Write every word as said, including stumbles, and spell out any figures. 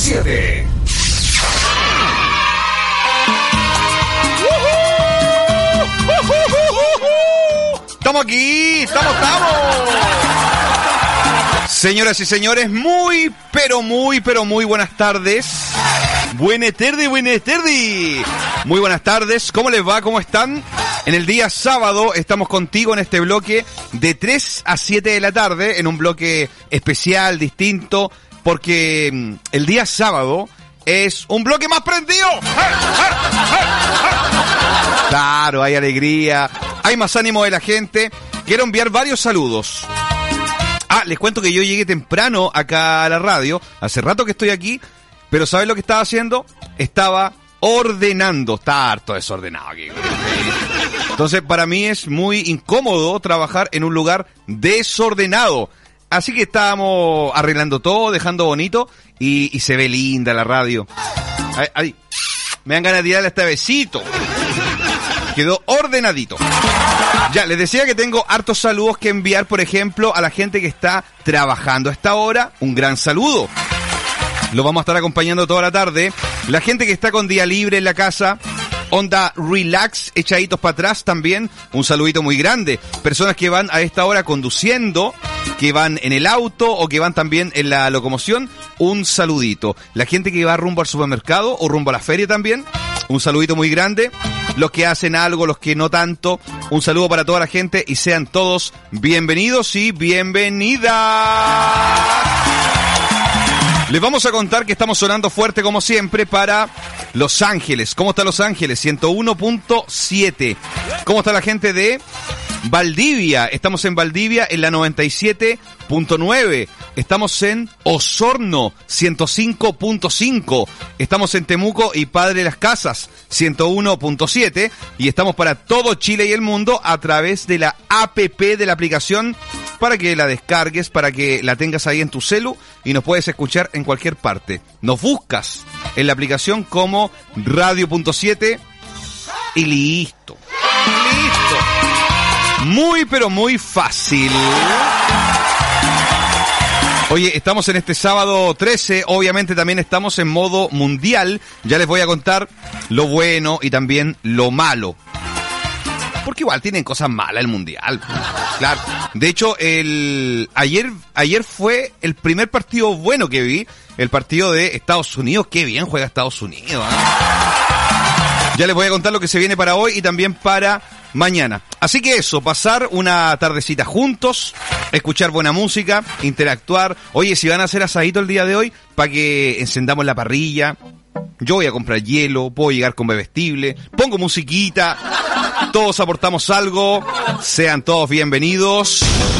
siete. Estamos aquí, estamos, estamos. Señoras y señores, muy, pero muy, pero muy buenas tardes. Buenas tardes, buenas tardes. Muy buenas tardes, ¿cómo les va? ¿Cómo están? En el día sábado estamos contigo en este bloque de tres a siete de la tarde, en un bloque especial, distinto, porque el día sábado es un bloque más prendido. Claro, hay alegría, hay más ánimo de la gente. Quiero enviar varios saludos. Ah, les cuento que yo llegué temprano acá a la radio. Hace rato que estoy aquí, pero ¿sabes lo que estaba haciendo? Estaba ordenando. Está harto desordenado aquí. Entonces, para mí es muy incómodo trabajar en un lugar desordenado. Así que estábamos arreglando todo, dejando bonito, y, y se ve linda la radio. Ay, ay, me dan ganas de tirarle este besito. Quedó ordenadito. Ya, les decía que tengo hartos saludos que enviar, por ejemplo, a la gente que está trabajando a esta hora. Un gran saludo. Lo vamos a estar acompañando toda la tarde. La gente que está con día libre en la casa, onda relax, echaditos para atrás también, un saludito muy grande. Personas que van a esta hora conduciendo, que van en el auto o que van también en la locomoción, un saludito. La gente que va rumbo al supermercado o rumbo a la feria también, un saludito muy grande. Los que hacen algo, los que no tanto, un saludo para toda la gente y sean todos bienvenidos y bienvenidas. Les vamos a contar que estamos sonando fuerte como siempre para Los Ángeles. ¿Cómo está Los Ángeles? ciento uno punto siete. ¿Cómo está la gente de Valdivia? Estamos en Valdivia en la noventa y siete punto nueve. Estamos en Osorno, ciento cinco punto cinco. Estamos en Temuco y Padre Las Casas, ciento uno punto siete. Y estamos para todo Chile y el mundo a través de la app de la aplicación, para que la descargues, para que la tengas ahí en tu celu y nos puedes escuchar en cualquier parte. Nos buscas en la aplicación como Radio punto siete y listo. Listo. Muy, pero muy fácil. Oye, estamos en este sábado trece, obviamente también estamos en modo mundial. Ya les voy a contar lo bueno y también lo malo. Porque igual tienen cosas malas el mundial. Claro. De hecho, el ayer ayer fue el primer partido bueno que vi, el partido de Estados Unidos. Qué bien juega Estados Unidos, ¿eh? Ya les voy a contar lo que se viene para hoy y también para mañana. Así que eso, pasar una tardecita juntos, escuchar buena música, interactuar. Oye, si van a hacer asadito el día de hoy, para que encendamos la parrilla. Yo voy a comprar hielo, puedo llegar con bebestible, pongo musiquita, todos aportamos algo, sean todos bienvenidos.